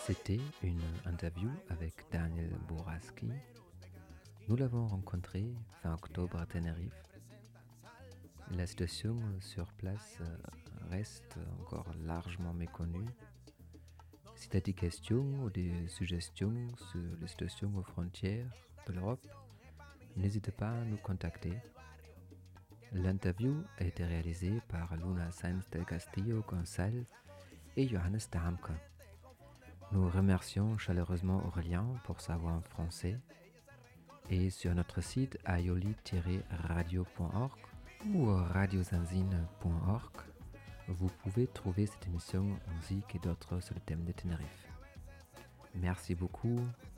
C'était une interview avec Daniel Bouraski. Nous l'avons rencontré fin octobre à Tenerife. La situation sur place reste encore largement méconnue. Si tu as des questions ou des suggestions sur les situations aux frontières de l'Europe, n'hésite pas à nous contacter. L'interview a été réalisée par Luna Sainz del Castillo Gonçalves et Johannes Damke. Nous remercions chaleureusement Aurélien pour sa voix en français. Et sur notre site aioli-radio.org ou radiozanzine.org, vous pouvez trouver cette émission ainsi que d'autres sur le thème de Tenerife. Merci beaucoup